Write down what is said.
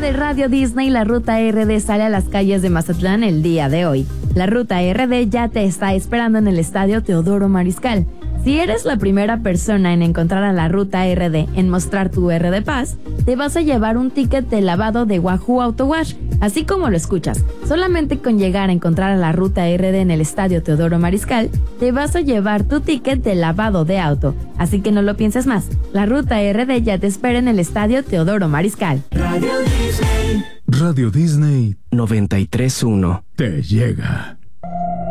de Radio Disney, la Ruta RD sale a las calles de Mazatlán el día de hoy. La Ruta RD ya te está esperando en el Estadio Teodoro Mariscal. Si eres la primera persona en encontrar a la Ruta RD en mostrar tu RD Pass, te vas a llevar un ticket de lavado de Wahoo Auto Wash, así como lo escuchas. Solamente con llegar a encontrar a la Ruta RD en el Estadio Teodoro Mariscal, te vas a llevar tu ticket de lavado de auto. Así que no lo pienses más. La Ruta RD ya te espera en el Estadio Teodoro Mariscal. Radio Disney 93.1 te llega.